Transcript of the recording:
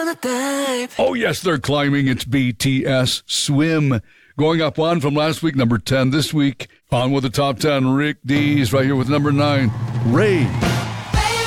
wanna dive. Oh, yes, they're climbing. It's BTS Swim. Going up one from last week, number 10 this week. On with the top 10, Rick Dees right here with number 9, Ray.